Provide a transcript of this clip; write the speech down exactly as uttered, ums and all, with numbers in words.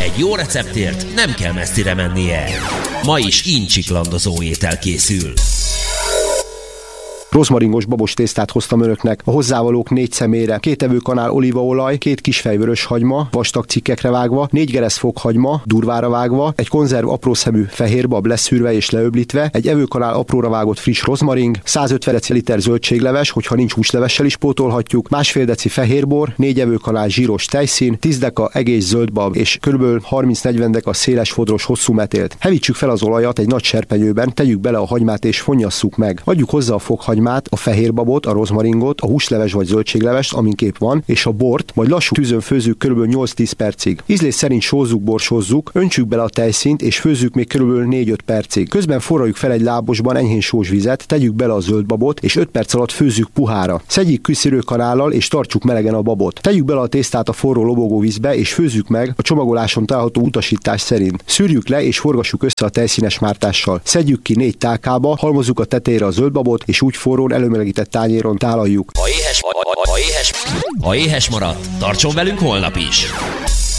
Egy jó receptért nem kell messzire mennie. Ma is incsiklandozó étel készül. Rozmaringos babos tésztát hoztam önöknek, a hozzávalók négy személyre, két evőkanál olívaolaj, két kisfej vörös hagyma, vastag cikkekre vágva, négy gereszfok hagyma, durvára vágva, egy konzerv aprószemű fehérbab leszűrve és leöblítve, egy evőkanál apróra vágott friss rozmaring, százötven deciliter zöldségleves, hogyha nincs húslevessel is pótolhatjuk, másfél deci fehérbor, négy evőkanál zsíros tejszín, tíz deka egész zöldbab és kb. harminc-negyven deka széles fodros hosszú metélt. Hevítsük fel az olajat egy nagy serpenyőben, tegyük bele a hagymát és fonnyasszuk meg. Adjuk hozzá a fokhagymát, a fehérbabot, a rozmaringot, a húsleves vagy zöldséglevest, amin kép van, és a bort, majd lassú tűzön főzzük kb. nyolc-tíz percig. Ízlés szerint sózzuk, borsózzuk, öntsük bele a tejszínt és főzzük még kb. négy-öt percig. Közben forraljuk fel egy lábosban enyhén sós vizet, tegyük bele a zöldbabot és öt perc alatt főzzük puhára. Szedjük küszörőkanállal és tartsuk melegen a babot. Tegyük bele a tésztát a forró lobogó vízbe és főzzük meg a csomagoláson található utasítás szerint. Szűrjük le és forgassuk össze a tejszínes mártással. Szedjük ki négy tálkába, halmozzuk a tetejére a zöldbabot és úgy forrón előmelegített tányéron tálaljuk. Ha éhes, ha, ha, ha éhes, ha éhes maradt, tartson velünk holnap is!